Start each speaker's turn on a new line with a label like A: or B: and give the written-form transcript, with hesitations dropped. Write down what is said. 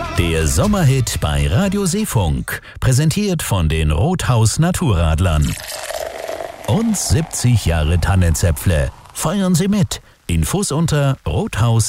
A: Der Sommerhit bei Radio Seefunk, präsentiert von den Rothaus Naturradlern. Und 70 Jahre Tannenzäpfle. Feiern Sie mit. Infos unter rothaus-